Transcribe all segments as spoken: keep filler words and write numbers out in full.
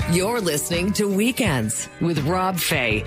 You're listening to Weekends with Rob Fay.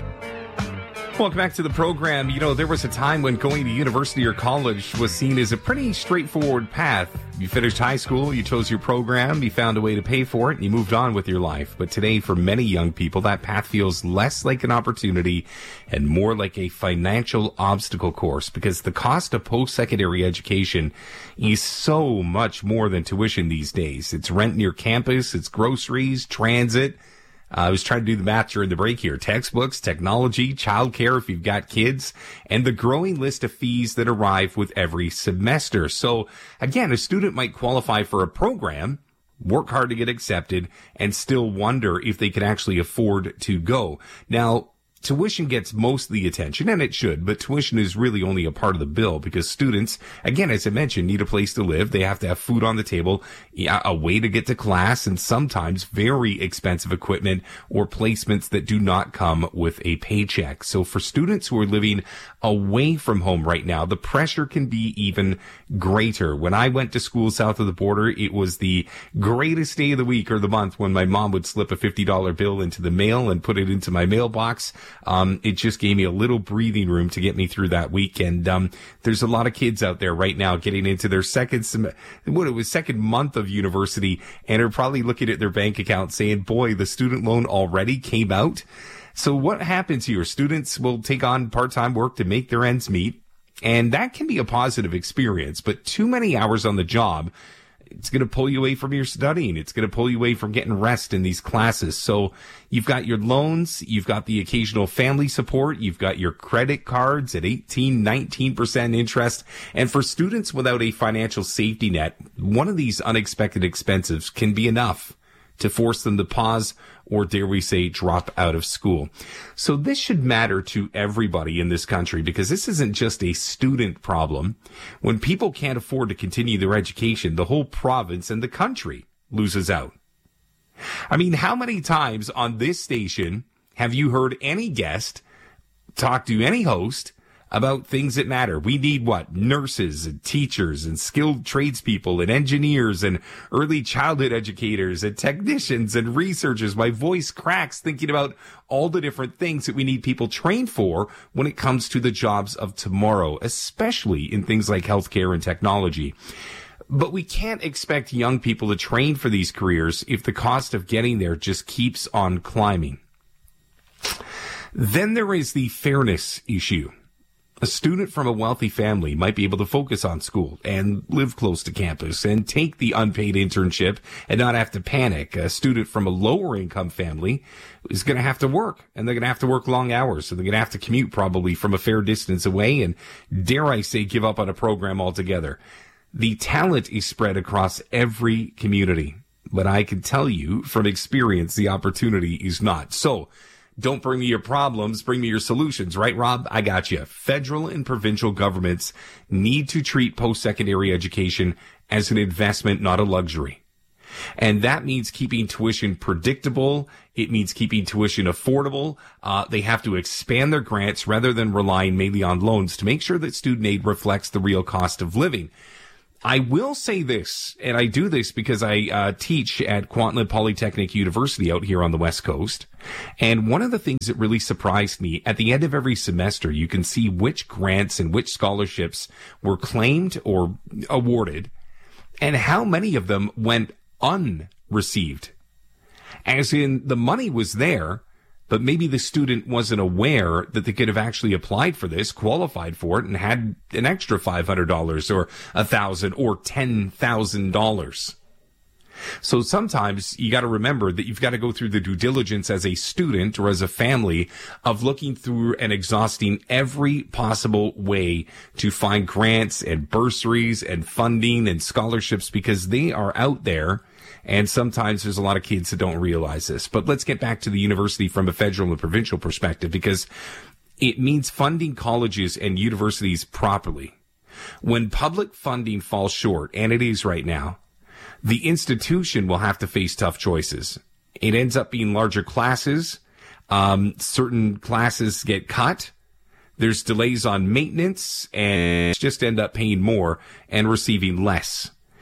Welcome back to the program. You know, there was a time when going to university or college was seen as a pretty straightforward path. You finished high school, you chose your program, you found a way to pay for it, and you moved on with your life. But today, for many young people, that path feels less like an opportunity and more like a financial obstacle course, because the cost of post-secondary education is so much more than tuition these days. It's rent near campus, it's groceries, transit. Uh, I was trying to do the math during the break here. Textbooks, technology, childcare if you've got kids, and the growing list of fees that arrive with every semester. So, again, a student might qualify for a program, work hard to get accepted, and still wonder if they can actually afford to go. Now, tuition gets most of the attention, and it should, but tuition is really only a part of the bill because students, again, as I mentioned, need a place to live. They have to have food on the table, a way to get to class, and sometimes very expensive equipment or placements that do not come with a paycheck. So for students who are living away from home right now, the pressure can be even greater. When I went to school south of the border, it was the greatest day of the week or the month when my mom would slip a fifty dollar bill into the mail and put it into my mailbox. Um, it just gave me a little breathing room to get me through that week. And, um, there's a lot of kids out there right now getting into their second, sem- what it was, second month of university, and are probably looking at their bank account saying, boy, the student loan already came out. So what happens here? Students will take on part-time work to make their ends meet, and that can be a positive experience, but too many hours on the job, it's going to pull you away from your studying. It's going to pull you away from getting rest in these classes. So you've got your loans, you've got the occasional family support, you've got your credit cards at eighteen, nineteen percent interest. And for students without a financial safety net, one of these unexpected expenses can be enough to force them to pause or, dare we say, drop out of school. So this should matter to everybody in this country, because this isn't just a student problem. When people can't afford to continue their education, the whole province and the country loses out. I mean, how many times on this station have you heard any guest talk to any host about things that matter? We need what? Nurses and teachers and skilled tradespeople and engineers and early childhood educators and technicians and researchers. My voice cracks thinking about all the different things that we need people trained for when it comes to the jobs of tomorrow, especially in things like healthcare and technology. But we can't expect young people to train for these careers if the cost of getting there just keeps on climbing. Then there is the fairness issue. A student from a wealthy family might be able to focus on school and live close to campus and take the unpaid internship and not have to panic. A student from a lower income family is going to have to work, and they're going to have to work long hours. So they're going to have to commute probably from a fair distance away and, dare I say, give up on a program altogether. The talent is spread across every community, but I can tell you from experience, the opportunity is not. So, don't bring me your problems, bring me your solutions, right, Rob? I got you. Federal and provincial governments need to treat post-secondary education as an investment, not a luxury. And that means keeping tuition predictable. It means keeping tuition affordable. Uh, they have to expand their grants rather than relying mainly on loans to make sure that student aid reflects the real cost of living. I will say this, and I do this because I uh, teach at Kwantlen Polytechnic University out here on the West Coast. And one of the things that really surprised me, at the end of every semester, you can see which grants and which scholarships were claimed or awarded, and how many of them went unreceived. As in, the money was there, but maybe the student wasn't aware that they could have actually applied for this, qualified for it, and had an extra five hundred dollars or one thousand dollars or ten thousand dollars. So sometimes you got to remember that you've got to go through the due diligence as a student or as a family of looking through and exhausting every possible way to find grants and bursaries and funding and scholarships, because they are out there. And sometimes there's a lot of kids that don't realize this. But let's get back to the university from a federal and provincial perspective, because it means funding colleges and universities properly. When public funding falls short, and it is right now, the institution will have to face tough choices. It ends up being larger classes. Um, certain classes get cut. There's delays on maintenance, and just end up paying more and receiving less.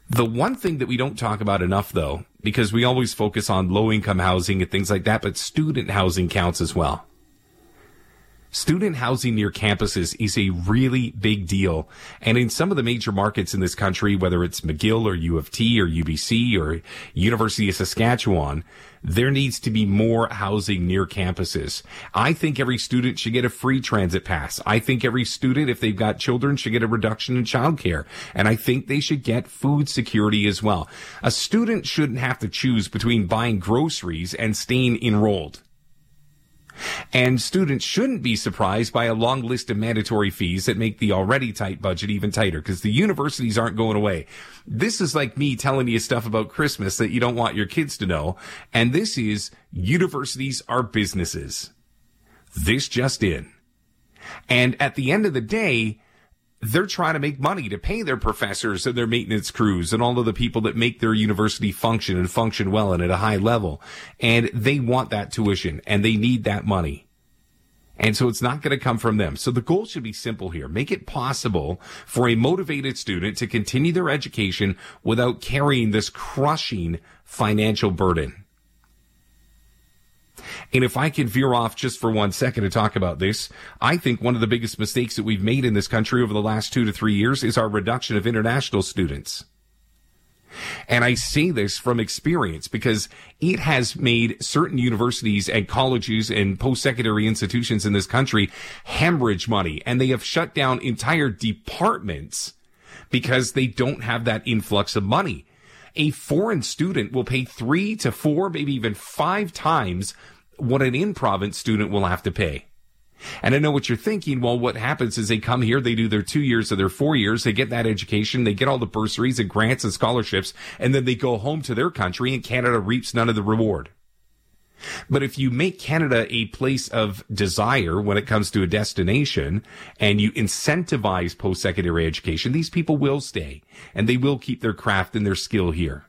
The one thing that we don't talk about enough, though, because we always focus on low-income housing and things like that, but student housing counts as well. Student housing near campuses is a really big deal. And in some of the major markets in this country, whether it's McGill or U of T or U B C or University of Saskatchewan, there needs to be more housing near campuses. I think every student should get a free transit pass. I think every student, if they've got children, should get a reduction in childcare. And I think they should get food security as well. A student shouldn't have to choose between buying groceries and staying enrolled. And students shouldn't be surprised by a long list of mandatory fees that make the already tight budget even tighter, because the universities aren't going away. This is like me telling you stuff about Christmas that you don't want your kids to know. And this is universities are businesses. This just in. And at the end of the day, they're trying to make money to pay their professors and their maintenance crews and all of the people that make their university function and function well and at a high level. And they want that tuition and they need that money. And so it's not going to come from them. So the goal should be simple here. Make it possible for a motivated student to continue their education without carrying this crushing financial burden. And if I can veer off just for one second to talk about this, I think one of the biggest mistakes that we've made in this country over the last two to three years is our reduction of international students. And I say this from experience because it has made certain universities and colleges and post-secondary institutions in this country hemorrhage money, and they have shut down entire departments because they don't have that influx of money. A foreign student will pay three to four, maybe even five times what an in-province student will have to pay. And I know what you're thinking. Well, what happens is they come here, they do their two years or their four years, they get that education, they get all the bursaries and grants and scholarships, and then they go home to their country and Canada reaps none of the reward. But if you make Canada a place of desire when it comes to a destination and you incentivize post-secondary education, these people will stay and they will keep their craft and their skill here.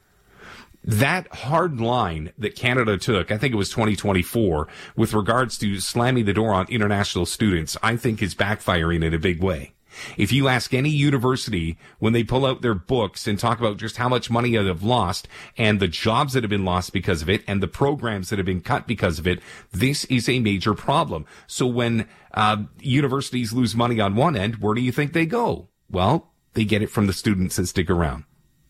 That hard line that Canada took, I think it was twenty twenty-four, with regards to slamming the door on international students, I think is backfiring in a big way. If you ask any university when they pull out their books and talk about just how much money they've lost and the jobs that have been lost because of it and the programs that have been cut because of it, this is a major problem. So when uh, universities lose money on one end, where do you think they go? Well, they get it from the students that stick around.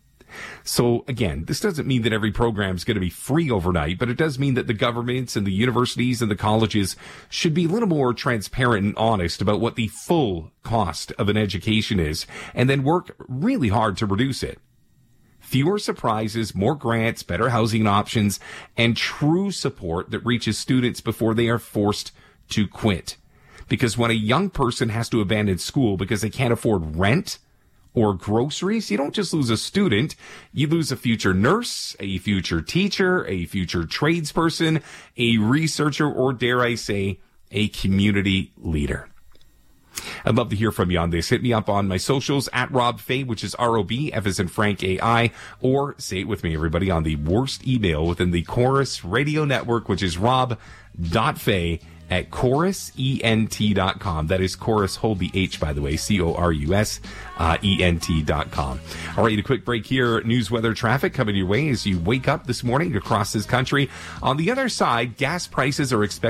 So again, this doesn't mean that every program is going to be free overnight, but it does mean that the governments and the universities and the colleges should be a little more transparent and honest about what the full cost of an education is, and then work really hard to reduce it. Fewer surprises, more grants, better housing options, and true support that reaches students before they are forced to quit. Because when a young person has to abandon school because they can't afford rent or groceries, you don't just lose a student, you lose a future nurse, a future teacher, a future tradesperson, a researcher, or dare I say, a community leader. I'd love to hear from you on this. Hit me up on my socials at Rob Fay, which is R O B, F as in Frank, A I, or say it with me, everybody, on the worst email within the Chorus Radio Network, which is rob.fay at chorus ent dot com. That is Chorus, hold the H, by the way, C O R U S, uh, E N T dot com. All right, a quick break here. News, weather, traffic coming your way as you wake up this morning across this country. On the other side, gas prices are expected